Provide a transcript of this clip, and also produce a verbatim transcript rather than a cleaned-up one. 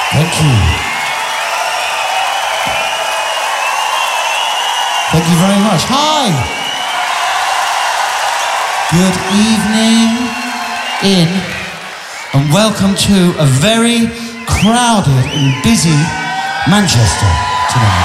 Thank you. Thank you very much. Hi. Good evening in and welcome to a very crowded and busy Manchester tonight.